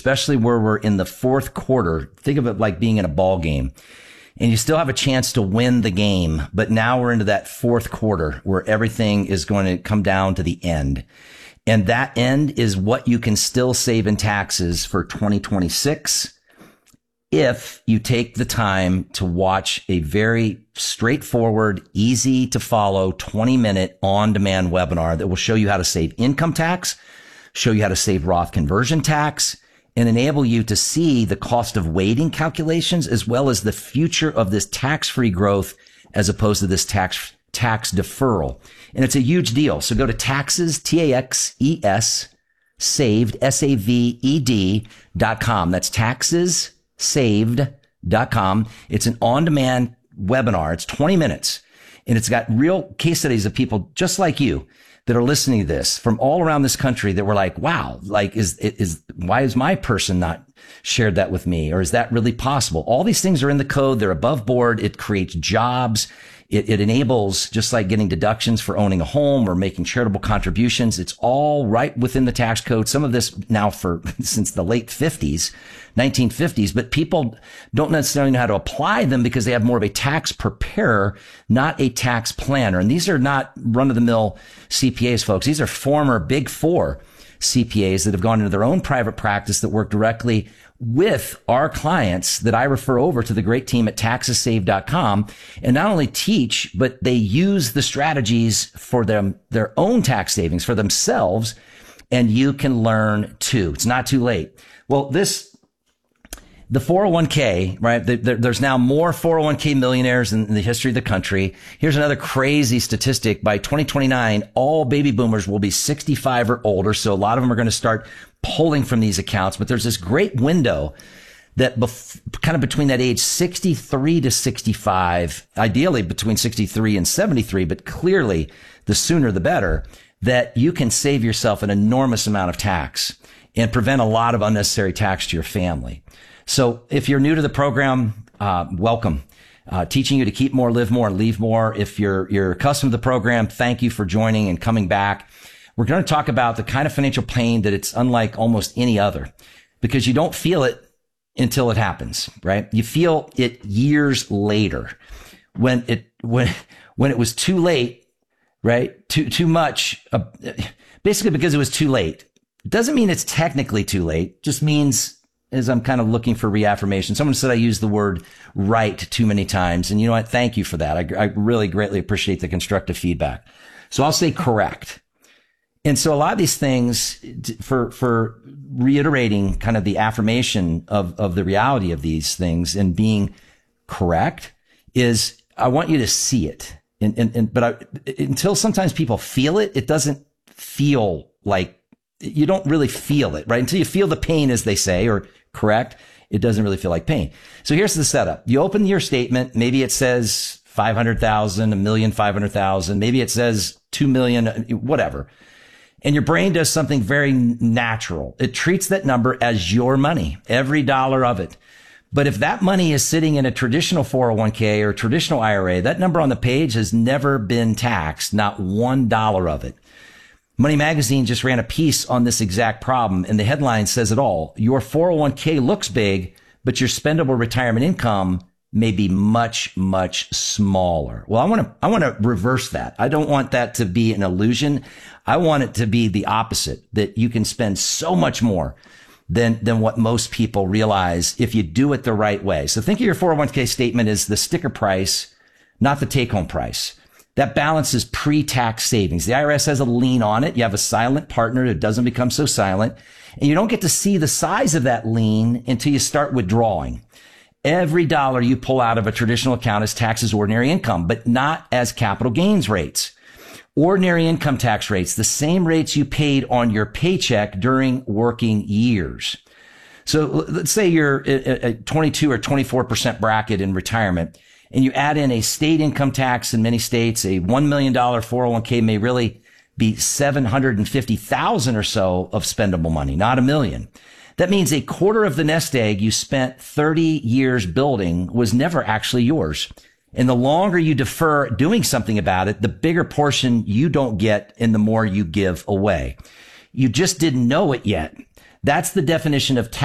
especially where we're in the fourth quarter. Think of it like being in a ball game and you still have a chance to win the game. But now we're into that fourth quarter where everything is going to come down to the end. And that end is what you can still save in taxes for 2026 if you take the time to watch a very straightforward, easy to follow 20-minute on-demand webinar that will show you how to save income tax, show you how to save Roth conversion tax, and enable you to see the cost of waiting calculations as well as the future of this tax-free growth as opposed to this tax deferral. And it's a huge deal. So go to taxes, TAXES, saved, SAVED.com. That's taxessaved.com. It's an on-demand webinar. It's 20 minutes and it's got real case studies of people just like you that are listening to this from all around this country that were like, wow, like why is my person not shared that with me? Or is that really possible? All these things are in the code. They're above board. It creates jobs. It enables, just like getting deductions for owning a home or making charitable contributions. It's all right within the tax code. Some of this now since the late 1950s, but people don't necessarily know how to apply them because they have more of a tax preparer, not a tax planner. And these are not run of the mill CPAs, folks. These are former Big Four CPAs that have gone into their own private practice that work directly with our clients that I refer over to the great team at taxessaved.com and not only teach, but they use the strategies for their own tax savings for themselves. And you can learn too. It's not too late. Well, the 401k, right? There's now more 401k millionaires in the history of the country. Here's another crazy statistic. By 2029, all baby boomers will be 65 or older. So a lot of them are going to start pulling from these accounts. But there's this great window that kind of between that age 63 to 65, ideally between 63 and 73, but clearly the sooner the better, that you can save yourself an enormous amount of tax and prevent a lot of unnecessary tax to your family. So if you're new to the program, welcome. Teaching you to keep more, live more, leave more. If you're accustomed to the program, thank you for joining and coming back. We're going to talk about the kind of financial pain that it's unlike almost any other because you don't feel it until it happens, right? You feel it years later when it was too late, right? Too much, basically because it was too late. It doesn't mean it's technically too late. It just means, as I'm kind of looking for reaffirmation, someone said I used the word right too many times. And you know what? Thank you for that. I really greatly appreciate the constructive feedback. So I'll say correct. And so a lot of these things for reiterating kind of the affirmation of the reality of these things and being correct is I want you to see it. But until sometimes people feel it, it doesn't feel like you don't really feel it, right? Until you feel the pain, as they say, or correct, it doesn't really feel like pain. So here's the setup. You open your statement. Maybe it says 500,000, 1,500,000. Maybe it says 2 million, whatever. And your brain does something very natural. It treats that number as your money, every dollar of it. But if that money is sitting in a traditional 401k or a traditional IRA, that number on the page has never been taxed, not $1 of it. Money Magazine just ran a piece on this exact problem, and the headline says it all. Your 401k looks big, but your spendable retirement income may be much, much smaller. Well, I want to reverse that. I don't want that to be an illusion. I want it to be the opposite, that you can spend so much more than what most people realize if you do it the right way. So think of your 401k statement as the sticker price, not the take-home price. That balance is pre-tax savings. The IRS has a lien on it. You have a silent partner that doesn't become so silent. And you don't get to see the size of that lien until you start withdrawing. Every dollar you pull out of a traditional account is taxed as ordinary income, but not as capital gains rates. Ordinary income tax rates, the same rates you paid on your paycheck during working years. So let's say you're at 22 or 24% bracket in retirement, and you add in a state income tax in many states. A $1 million 401k may really be $750,000 or so of spendable money, not $1 million. That means a quarter of the nest egg you spent 30 years building was never actually yours. And the longer you defer doing something about it, the bigger portion you don't get and the more you give away. You just didn't know it yet. That's the definition of tax.